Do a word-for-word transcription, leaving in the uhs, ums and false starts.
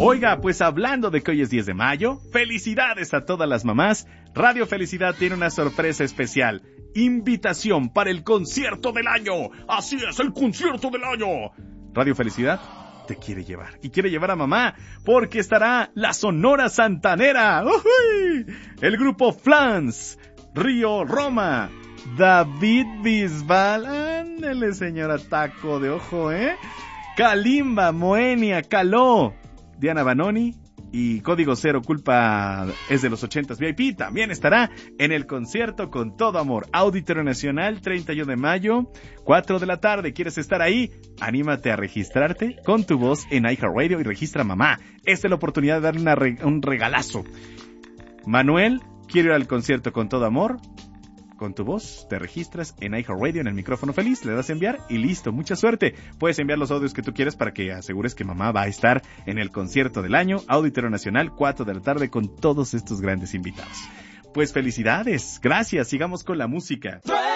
Oiga, pues hablando de que hoy es diez de mayo, felicidades a todas las mamás. Radio Felicidad tiene una sorpresa especial. Invitación para el concierto del año. Así es, el concierto del año. Radio Felicidad te quiere llevar. Y quiere llevar a mamá porque estará la Sonora Santanera. ¡Uy! El grupo Flans, Río Roma, David Bisbal. Ándele, señora Taco de Ojo, ¿eh? Kalimba, Moenia, Caló, Diana Banoni y Código Cero, Culpa es de los ochentas V I P. También estará en el concierto Con Todo Amor. Auditorio Nacional, treinta y uno de mayo, cuatro de la tarde. ¿Quieres estar ahí? Anímate a registrarte con tu voz en iHeartRadio y registra mamá. Esta es la oportunidad de darle una re- un regalazo. Manuel, quiero ir al concierto Con Todo Amor. Con tu voz te registras en iHeartRadio en el micrófono feliz, le das a enviar y listo, mucha suerte. Puedes enviar los audios que tú quieras para que asegures que mamá va a estar en el concierto del año, Auditorio Nacional, cuatro de la tarde, con todos estos grandes invitados. Pues felicidades, gracias, sigamos con la música.